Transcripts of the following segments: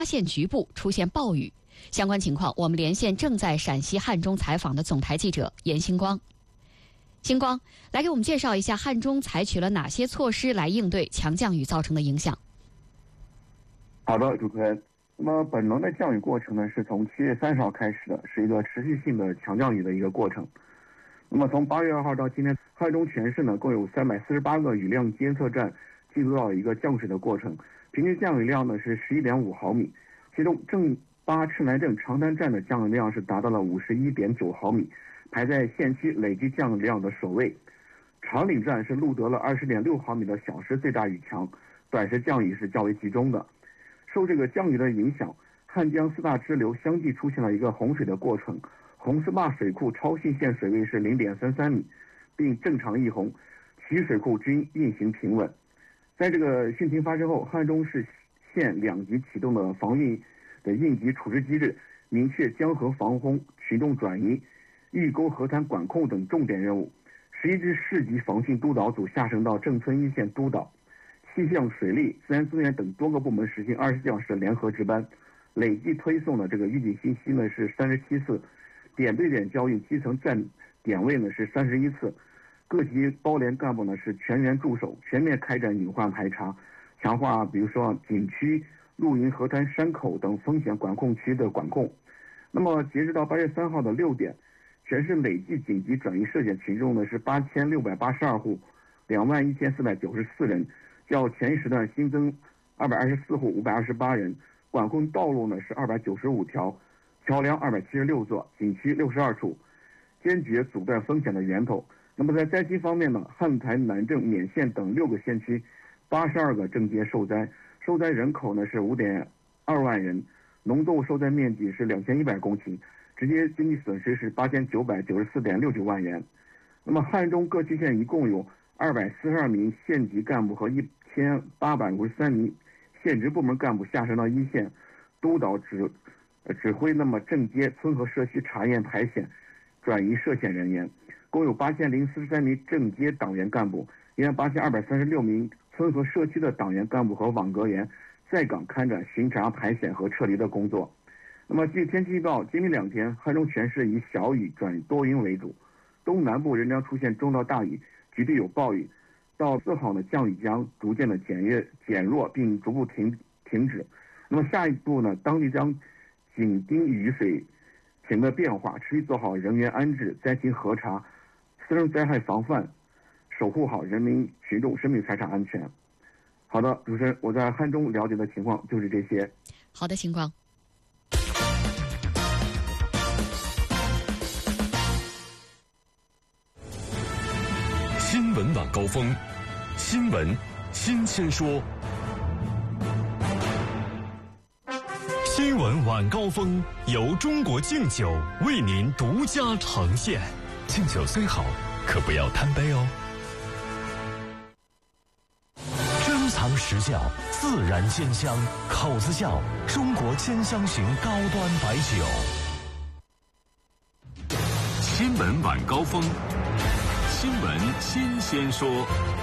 现局部出现暴雨。相关情况，我们连线正在陕西汉中采访的总台记者严星光。星光，来给我们介绍一下汉中采取了哪些措施来应对强降雨造成的影响。 好的，主持人。那么本轮的降雨过程呢，是从7月30号开始的，是一个持续性的强降雨的一个过程。那么从8月2号到今天，汉中全市呢共有348个雨量监测站记录到了一个降水的过程，平均降雨量呢是11.5毫米，其中正八赤南镇长滩站的降雨量是达到了51.9毫米，排在县区累计降雨量的首位。长岭站是录得了20.6毫米的小时最大雨强，短时降雨是较为集中的。受这个降雨的影响，汉江4大支流相继出现了一个洪水的过程，红四坝水库超汛线水位是0.33米，并正常溢洪，其余水库均运行平稳。在这个汛情发生后，汉中市县2级启动了防汛的应急处置机制，明确江河防洪、群众转移、峪沟河滩管控等重点任务。11支市级防汛督导组下升到镇村一线督导，气象、水利、自然资源等多个部门实行24小时联合值班，累计推送的这个预警信息呢是37次，点对点交运基层站点位呢是31次，各级包联干部呢是全员驻守，全面开展隐患排查，强化比如说景区、陆云河滩、山口等风险管控区的管控。那么截止到8月3号的6点，全市累计紧急转移涉险群众呢是8682户，21494人，较前一时段新增224户528人，管控道路呢是295条，桥梁276座，景区62处，坚决阻断风险的源头。那么在灾区方面呢，汉台、南郑、勉县等6个县区82个镇街受灾，受灾人口呢是5.2万人，农作物受灾面积是2100公顷，直接经济损失是8994.69万元。那么汉中各区县一共有242名县级干部和1853名县直部门干部下升到一线，督导指挥那么镇街、村和社区查验排险、转移涉险人员，共有8043名镇街党员干部，18236名村和社区的党员干部和网格员在岗开展巡查、排险和撤离的工作。那么据天气预报，今明2天汉中全市以小雨转多云为主，东南部仍将出现中到大雨，局地有暴雨。到4号呢，降雨将逐渐的减弱，并逐步停止。那么下一步呢，当地将紧盯雨水情的变化，持续做好人员安置、灾情核查、私人灾害防范，守护好人民群众生命财产安全。好的，主持人，我在汉中了解的情况就是这些。 好的，星光。 新闻晚高峰，新闻新鲜说。新闻晚高峰由中国敬酒为您独家呈现。敬酒虽好，可不要贪杯哦。珍藏实窖，自然鲜香，口子窖，中国千香型高端白酒。新闻晚高峰，新闻新鲜说。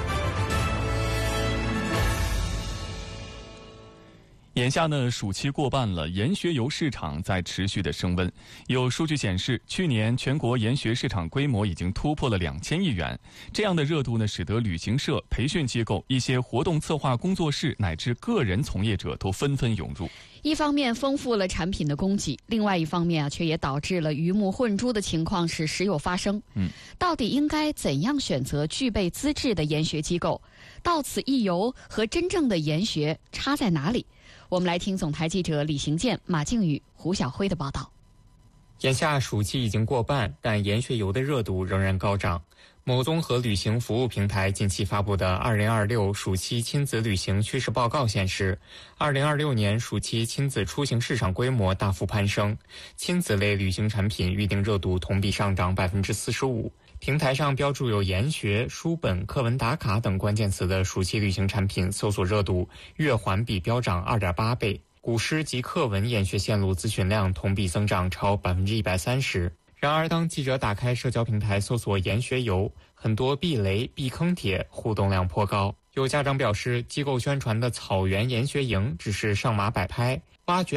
眼下呢，暑期过半了，研学游市场在持续的升温。有数据显示，去年全国研学市场规模已经突破了2000亿元。这样的热度呢，使得旅行社、培训机构、一些活动策划工作室乃至个人从业者都纷纷涌入。 一方面丰富了产品的供给，另外一方面却也导致了鱼目混珠的情况是时有发生。到底应该怎样选择具备资质的研学机构？到此一游和真正的研学差在哪里？我们来听总台记者李行健、马靖宇、胡晓辉的报道。 眼下暑期已经过半，但研学游的热度仍然高涨。某综合旅行服务平台近期发布的2026暑期亲子旅行趋势报告显示，2026年暑期亲子出行市场规模大幅攀升，亲子类旅行产品预订热度同比上涨45%。平台上标注有研学、书本、课文打卡等关键词的暑期旅行产品搜索热度月环比飙涨2.8倍，古诗及课文研学线路咨询量同比增长超130%。然而，当记者打开社交平台搜索研学游，很多避雷、避坑帖互动量颇高。 有家长表示，机构宣传的草原研学营只是上马摆拍，挖掘